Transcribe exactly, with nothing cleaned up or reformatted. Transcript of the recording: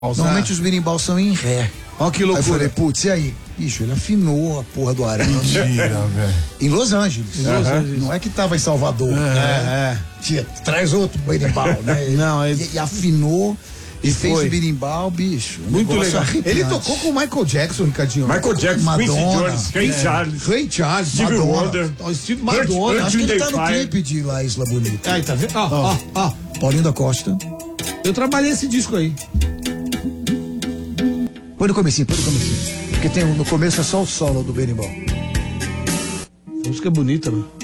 Normalmente os berimbau são em ré. Olha que Aí eu loucura. falei, putz, e aí? Bicho, ele afinou a porra do arame. Mentira, velho. Em Los Angeles. Em Los Angeles. Não é que tava em Salvador. É, é. Tia, traz outro berimbau, né? Não, ele- e, e afinou e fez foi. o berimbau, bicho. um Muito negócio legal. arrepiante. Ele tocou com o Michael Jackson, Ricardinho. Michael Jackson, Quincy Madonna. Jones, Ray É. Charles. Ray Charles, Stevie Madonna. Wonder. Ó, Steve Hurt- Madonna. Hurt- Acho que ele tá no Fire. clipe de La Isla Bonita. Aí, tá vendo? Ó, ó, ó. Paulinho da Costa. Eu trabalhei esse disco aí. Põe no comecinho, põe no comecinho. Porque tem, no começo é só o solo do berimbau. A música é bonita, né?